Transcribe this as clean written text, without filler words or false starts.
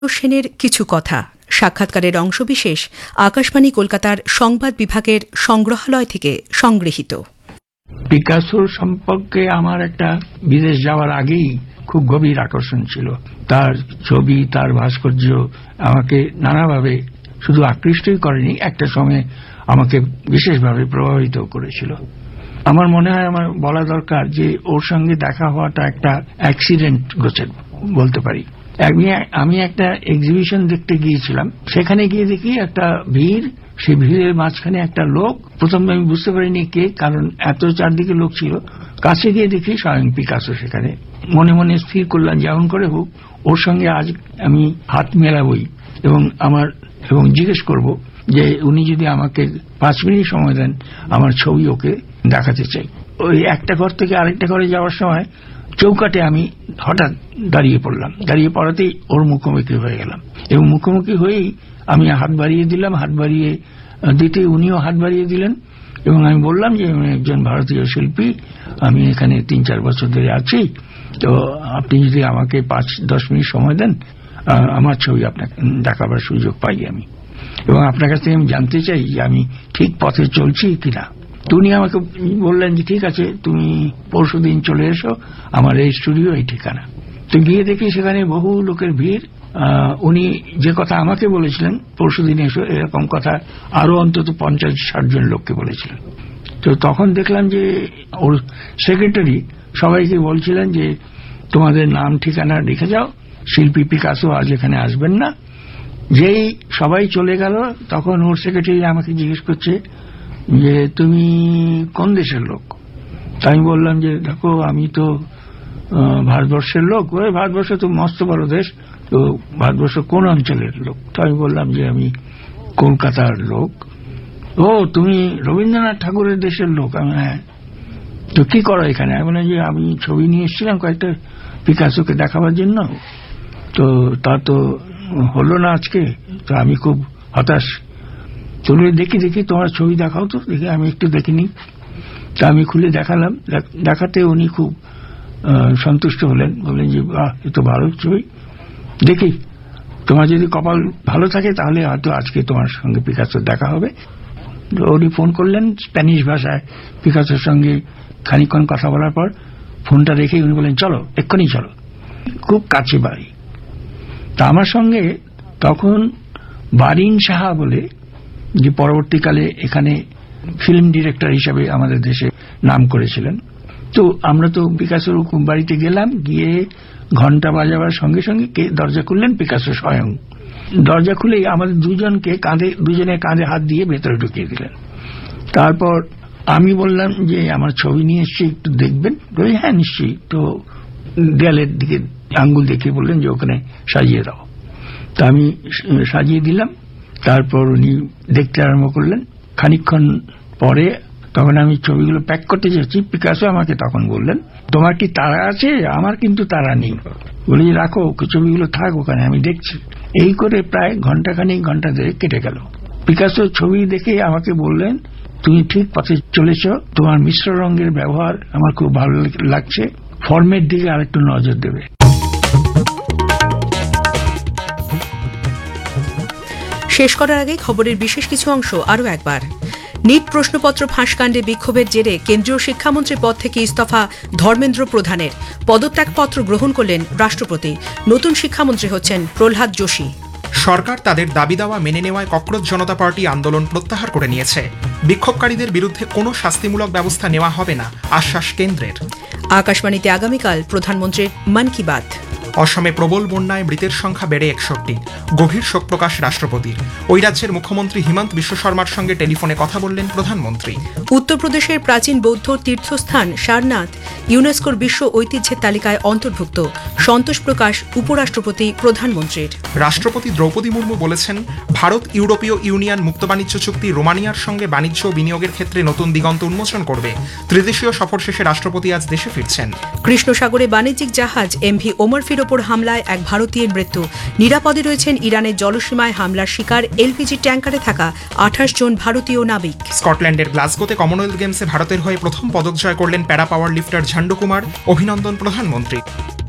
সেনের কিছু কথা সাক্ষাৎকারের অংশবিশেষ আকাশবাণী কলকাতার সংবাদ বিভাগের সংগ্রহালয় থেকে সংগৃহীত। পিকাসোর সম্পর্কে আমার একটা বিদেশ যাওয়ার আগেই খুব গভীর আকর্ষণ ছিল। তার ছবি, তার ভাস্কর্য আমাকে নানাভাবে শুধু আকৃষ্টই করেনি, একটা সময় আমাকে বিশেষভাবে প্রভাবিত করেছিল। আমার মনে হয় আমার বলা দরকার যে ওর সঙ্গে দেখা হওয়াটা একটা অ্যাক্সিডেন্ট বলতে পারি। আমি একটা এক্সিবিশন দেখতে গিয়েছিলাম, সেখানে গিয়ে দেখি একটা ভিড়, সেই ভিড়ের মাঝখানে একটা লোক। প্রথমে আমি বুঝতে পারিনি কে, কারণ এত চারদিকে লোক ছিল। কাছে গিয়ে দেখি স্বয়ং পিকাসো সেখানে। মনে মনে স্থির করলাম যেমন করে হোক ওর সঙ্গে আজ আমি হাত মেলাবই এবং জিজ্ঞেস করব যে উনি যদি আমাকে 5 মিনিট সময় দেন আমার ছবি ওকে দেখাতে চাই। ওই একটা ঘর থেকে আরেকটা ঘরে যাওয়ার সময় চৌকাটে আমি হঠাৎ দাঁড়িয়ে পড়লাম। দাঁড়িয়ে পড়াতেই ওর মুখোমুখি হয়ে গেলাম এবং মুখোমুখি হয়েই আমি হাত বাড়িয়ে দিলাম। হাত বাড়িয়ে দিতে উনিও হাত বাড়িয়ে দিলেন এবং আমি বললাম যে আমি একজন ভারতীয় শিল্পী, আমি এখানে 3-4 বছর ধরে আছি, তো আপনি যদি আমাকে 5-10 মিনিট সময় দেন আমার ছবি আপনাকে দেখাবার সুযোগ পাই আমি, এবং আপনার কাছ থেকে আমি জানতে চাই যে আমি ঠিক পথে চলছি কিনা। তো উনি আমাকে বললেন যে ঠিক আছে, তুমি পরশুদিন চলে এসো, আমার এই স্টুডিও এই ঠিকানা। তো গিয়ে দেখি সেখানে বহু লোকের ভিড়। উনি যে কথা আমাকে বলেছিলেন পরশুদিন এসো, এরকম কথা আরো অন্তত 50-60 জন লোককে বলেছিলেন। তো তখন দেখলাম যে ওর সেক্রেটারি সবাইকে বলছিলেন যে তোমাদের নাম ঠিকানা লিখে যাও, শিল্পী পিকাসো আজ এখানে আসবেন না। যেই সবাই চলে গেল তখন ওর সেক্রেটারি আমাকে জিজ্ঞেস করছে যে তুমি কোন দেশের লোক। তাই আমি বললাম যে দেখো আমি তো ভারতবর্ষের লোক। ওই ভারতবর্ষ তো মস্ত বড় দেশ, তো ভারতবর্ষ কোন অঞ্চলের লোক? তো আমি বললাম যে আমি কলকাতার লোক। ও, তুমি রবীন্দ্রনাথ ঠাকুরের দেশের লোক? আমি হ্যাঁ। তো কি করো এখানে? আমি বললাম যে আমি ছবি নিয়ে এসেছিলাম কয়েকটা পিকাসোকে দেখাবার জন্য, তো তা তো হলো না আজকে, তো আমি খুব হতাশ। চলে দেখি তোমার ছবি দেখাও তো দেখি। আমি একটু দেখিনি। তা আমি খুলে দেখালাম। দেখাতে উনি খুব সন্তুষ্ট হলেন, বললেন যে বাহ, এ তো ভালো ছবি, দেখি তোমার যদি কপাল ভালো থাকে তাহলে হয়তো আজকে তোমার সঙ্গে পিকাসোর দেখা হবে। উনি ফোন করলেন স্প্যানিশ ভাষায় পিকাসোর সঙ্গে। খানিকক্ষণ কথা বলার পর ফোনটা রেখে উনি বললেন চলো, এক্ষুনি চলো, খুব কাছে বাড়ি। তা আমার সঙ্গে তখন বারিন সাহা বলে, যে পরবর্তীকালে এখানে ফিল্ম ডিরেক্টর হিসেবে আমাদের দেশে নাম করেছিলেন। তো আমরা তো পিকাসোর বাড়িতে গেলাম, গিয়ে ঘন্টা বাজাবার সঙ্গে সঙ্গে কে দরজা খুললেন? পিকাসো স্বয়ং। দরজা খুলেই আমাদের দুজনের কাঁধে হাত দিয়ে ভেতরে ঢুকিয়ে দিলেন। তারপর আমি বললাম যে আমার ছবি নিয়ে এসছি, একটু দেখবেন? বলি হ্যাঁ নিশ্চয়ই। তো দেয়ালের দিকে আঙ্গুল দেখিয়ে বললেন যে ওখানে সাজিয়ে দাও। তা আমি সাজিয়ে দিলাম। তারপর উনি দেখতে আরম্ভ করলেন। খানিকক্ষণ পরে তখন আমি ছবিগুলো প্যাক করতে যাচ্ছি, পিকাসো আমাকে তখন বললেন তোমার কি তারা আছে? আমার কিন্তু তারা নেই। বলি রাখো, ছবিগুলো থাক ওখানে, আমি দেখছি। এই করে প্রায় ঘন্টা 2.5 কেটে গেল। পিকাসো ছবি দেখে আমাকে বললেন তুমি ঠিক পথে চলেছ, তোমার মিশ্র রঙের ব্যবহার আমার খুব ভালো লাগছে, ফর্মের দিকে আরেকটু নজর দেবে। শেষ করার আগে খবরের বিশেষ কিছু অংশ আরও একবার। নিট প্রশ্নপত্র ফাঁসকাণ্ডে বিক্ষোভের জেরে কেন্দ্রীয় শিক্ষামন্ত্রীর পদ থেকে ইস্তফা ধর্মেন্দ্র প্রধানের। পদত্যাগপত্র গ্রহণ করলেন রাষ্ট্রপতি। নতুন শিক্ষামন্ত্রী হচ্ছেন প্রহ্লাদ যোশী। সরকার তাদের দাবি দাওয়া মেনে নেওয়ায় ককরোচ জনতা পার্টি আন্দোলন প্রত্যাহার করে নিয়েছে। বিক্ষোভকারীদের বিরুদ্ধে কোনো শাস্তিমূলক ব্যবস্থা নেওয়া হবে না, আশ্বাস কেন্দ্রের। আকাশবাণীতে আগামীকাল প্রধানমন্ত্রীর মন কি বাত। অসমে প্রবল বন্যায় মৃতের সংখ্যা বেড়ে 61। গভীর শোক প্রকাশ রাষ্ট্রপতির। ওই রাজ্যের মুখ্যমন্ত্রী হিমন্ত বিশ্ব শর্মার সঙ্গে টেলিফোনে কথা বললেন প্রধানমন্ত্রী। উত্তরপ্রদেশের প্রাচীন বৌদ্ধ তীর্থস্থান সারনাথ ইউনেস্কোর বিশ্ব ঐতিহ্যের তালিকায় অন্তর্ভুক্ত। সন্তোষ প্রকাশ উপরাষ্ট্রপতি প্রধানমন্ত্রীর। রাষ্ট্রপতি দ্রৌপদী মুর্মু বলেছেন ভারত ইউরোপীয় ইউনিয়ন মুক্ত বাণিজ্য চুক্তি রোমানিয়ার সঙ্গে বাণিজ্য ও বিনিয়োগের ক্ষেত্রে নতুন দিগন্ত উন্মোচন করবে। ত্রিদেশীয় সফর শেষে রাষ্ট্রপতি আজ দেশে ফিরছেন। কৃষ্ণ সাগরে বাণিজ্যিক জাহাজ এমভি ওমরফির ওপর হামলায় এক ভারতীয়ের মৃত্যু। নিরাপদে রয়েছেন ইরানের জলসীমায় হামলার শিকার এলপিজি ট্যাঙ্কারে থাকা 28 জন ভারতীয় নাবিক। স্কটল্যান্ডের গ্লাসগোতে কমনওয়েলথ গেমসে ভারতের হয়ে প্রথম পদক জয় করলেন প্যারা পাওয়ার লিফটার ঝান্ডু কুমার। অভিনন্দন প্রধানমন্ত্রী।